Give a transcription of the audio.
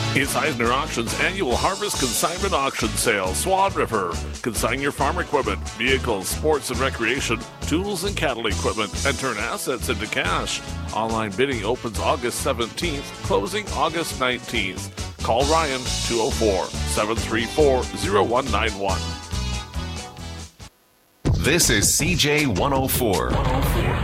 It's Eisner Auction's annual Harvest Consignment Auction Sale, Swan River. Consign your farm equipment, vehicles, sports and recreation, tools and cattle equipment, and turn assets into cash. Online bidding opens August 17th, closing August 19th. Call Ryan, 204-734-0191. This is CJ 104.